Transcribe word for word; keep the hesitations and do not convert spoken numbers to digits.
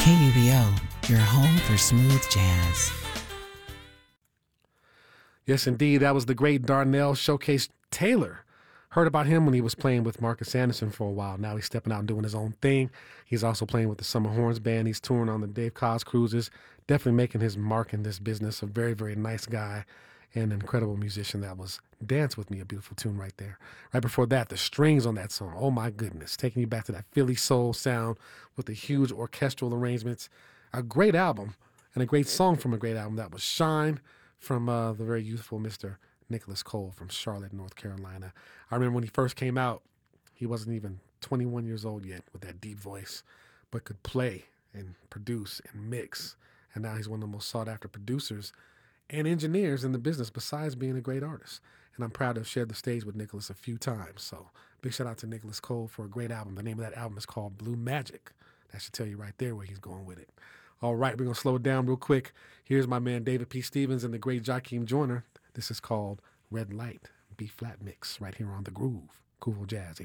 K U B O, your home for smooth jazz. Yes, indeed. That was the great Darnell Showcase Taylor. Heard about him when he was playing with Marcus Anderson for a while. Now he's stepping out and doing his own thing. He's also playing with the Summer Horns Band. He's touring on the Dave Koz cruises. Definitely making his mark in this business. A very, very nice guy and an incredible musician. That was Dance With Me, a beautiful tune right there. Right before that, the strings on that song. Oh, my goodness. Taking you back to that Philly soul sound with the huge orchestral arrangements. A great album and a great song from a great album. That was Shine from uh, the very youthful Mister Nicholas Cole from Charlotte, North Carolina. I remember when he first came out, he wasn't even twenty-one years old yet with that deep voice, but could play and produce and mix. And now he's one of the most sought-after producers and engineers in the business besides being a great artist. And I'm proud to have shared the stage with Nicholas a few times. So big shout out to Nicholas Cole for a great album. The name of that album is called Blue Magic. That should tell you right there where he's going with it. All right, we're going to slow it down real quick. Here's my man David P. Stevens and the great Jakeem Joyner. This is called Red Light B-flat mix right here on The Groove. Cool Jazzy.